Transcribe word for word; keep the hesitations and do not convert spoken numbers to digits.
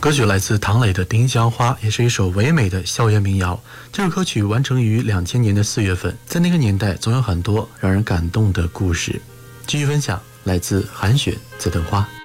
歌曲来自唐磊的《丁香花》，也是一首唯美的校园民谣。这首歌曲完成于两千年的四月份，在那个年代总有很多让人感动的故事。继续分享，来自韩雪《紫藤花》。